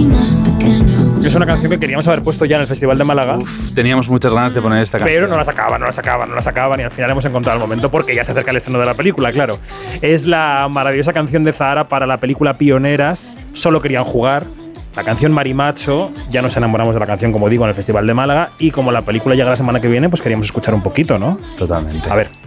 Es una canción que queríamos haber puesto ya en el Festival de Málaga. Teníamos muchas ganas de poner esta canción. Pero no la sacaban y al final hemos encontrado el momento porque ya se acerca el estreno de la película, claro. Es la maravillosa canción de Zahara para la película Pioneras, Solo querían jugar. La canción Marimacho, ya nos enamoramos de la canción, como digo, en el Festival de Málaga, y como la película llega la semana que viene, pues queríamos escuchar un poquito, ¿no? Totalmente. A ver.